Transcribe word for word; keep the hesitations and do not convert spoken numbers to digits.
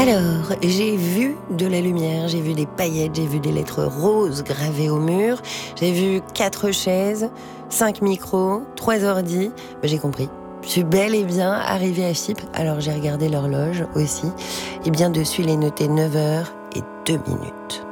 Alors, j'ai vu de la lumière, j'ai vu des paillettes, j'ai vu des lettres roses gravées au mur, j'ai vu quatre chaises, cinq micros, trois ordis. Ben, j'ai compris. Je suis bel et bien arrivée à Chypre, alors j'ai regardé l'horloge aussi. Et bien dessus, il est noté neuf heures et deux minutes.